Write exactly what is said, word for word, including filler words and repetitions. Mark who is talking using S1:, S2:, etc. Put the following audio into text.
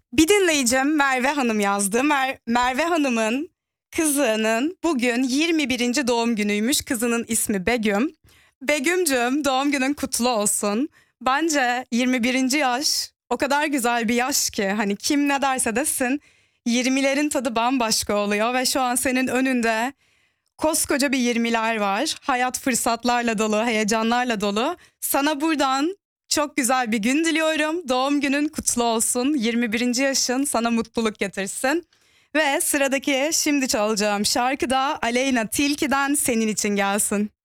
S1: Bir dinleyicim Merve Hanım yazdı. Mer- Merve Hanım'ın kızının bugün yirmi birinci doğum günüymüş. Kızının ismi Begüm. Begüm'cüm doğum günün kutlu olsun. Bence yirmi birinci yaş o kadar güzel bir yaş ki hani kim ne derse desin yirmilerin tadı bambaşka oluyor ve şu an senin önünde koskoca bir yirmiler var. Hayat fırsatlarla dolu, heyecanlarla dolu. Sana buradan çok güzel bir gün diliyorum. Doğum günün kutlu olsun. yirmi birinci yaşın sana mutluluk getirsin. Ve sıradaki şimdi çalacağım şarkı da Aleyna Tilki'den senin için gelsin.